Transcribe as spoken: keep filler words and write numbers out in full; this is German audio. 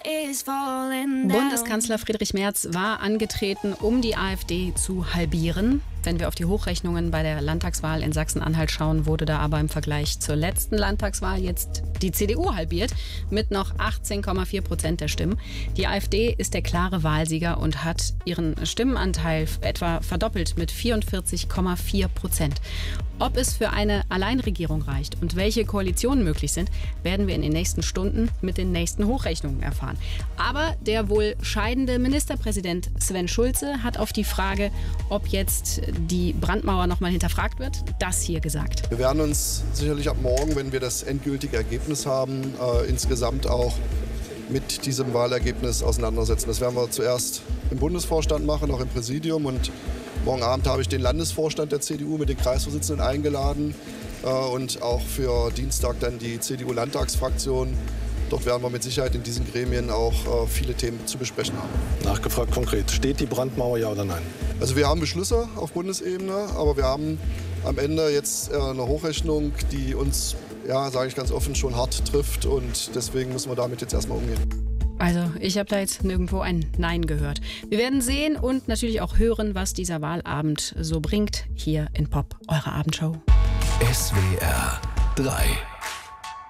Bundeskanzler Friedrich Merz war angetreten, um die AfD zu halbieren. Wenn wir auf die Hochrechnungen bei der Landtagswahl in Sachsen-Anhalt schauen, wurde da aber im Vergleich zur letzten Landtagswahl jetzt die C D U halbiert mit noch achtzehn Komma vier Prozent der Stimmen. Die AfD ist der klare Wahlsieger und hat ihren Stimmenanteil etwa verdoppelt mit vierundvierzig Komma vier Prozent. Ob es für eine Alleinregierung reicht und welche Koalitionen möglich sind, werden wir in den nächsten Stunden mit den nächsten Hochrechnungen erfahren. Aber der wohl scheidende Ministerpräsident Sven Schulze hat auf die Frage, ob jetzt die Brandmauer noch mal hinterfragt wird, das hier gesagt. Wir werden uns sicherlich ab morgen, wenn wir das endgültige Ergebnis haben, äh, insgesamt auch mit diesem Wahlergebnis auseinandersetzen. Das werden wir zuerst im Bundesvorstand machen, auch im Präsidium. Und morgen Abend habe ich den Landesvorstand der C D U mit den Kreisvorsitzenden eingeladen äh, und auch für Dienstag dann die C D U-Landtagsfraktion. Dort werden wir mit Sicherheit in diesen Gremien auch äh, viele Themen zu besprechen haben. Nachgefragt konkret, steht die Brandmauer, ja oder nein? Also wir haben Beschlüsse auf Bundesebene, aber wir haben am Ende jetzt äh, eine Hochrechnung, die uns, ja, sage ich ganz offen, schon hart trifft. Und deswegen müssen wir damit jetzt erstmal umgehen. Also, ich habe da jetzt nirgendwo ein Nein gehört. Wir werden sehen und natürlich auch hören, was dieser Wahlabend so bringt, hier in Pop, eure Abendshow. S W R drei